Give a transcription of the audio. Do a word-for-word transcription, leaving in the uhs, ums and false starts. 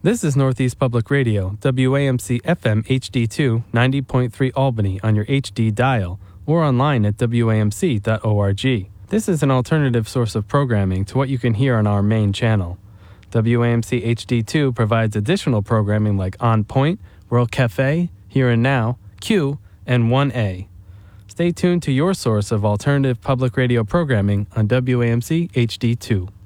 This is Northeast Public Radio, W A M C F M H D two, ninety point three Albany on your H D dial, or online at W A M C dot org. This is an alternative source of programming to what you can hear on our main channel. W A M C H D two provides additional programming like On Point, World Cafe, Here and Now, Q, and one A. Stay tuned to your source of alternative public radio programming on W A M C H D two.